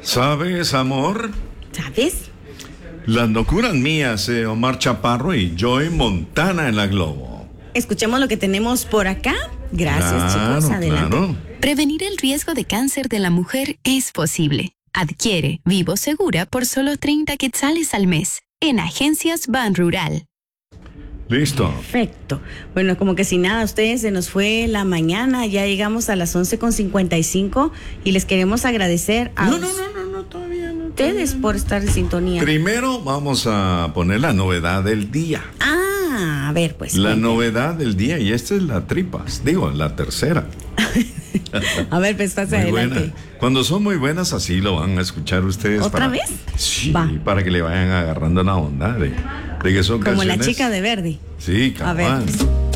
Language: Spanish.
¿Sabes, amor? ¿Sabes? Las locuras mías, Omar Chaparro y Joy Montana en la Globo. Escuchemos lo que tenemos por acá. Gracias, chicos. Adelante. Claro. Prevenir el riesgo de cáncer de la mujer es posible. Adquiere Vivo Segura por solo 30 quetzales al mes en Agencias Ban Rural. Listo. Perfecto. Bueno, como que sin nada, ustedes se nos fue la mañana, ya llegamos a las 11:55 y les queremos agradecer a No, todavía no. ustedes por estar en sintonía. Primero vamos a poner la novedad del día. A ver, pues. La cuénteme. novedad del día, y esta es la tripas, digo, la tercera. A ver, pues estás Muy adelante. buena. Cuando son muy buenas, así lo van a escuchar ustedes. ¿Otra vez? Sí, Va. para que le vayan agarrando la onda de que son Como canciones. la chica de Verdi. Sí, A ver, cabal. pues.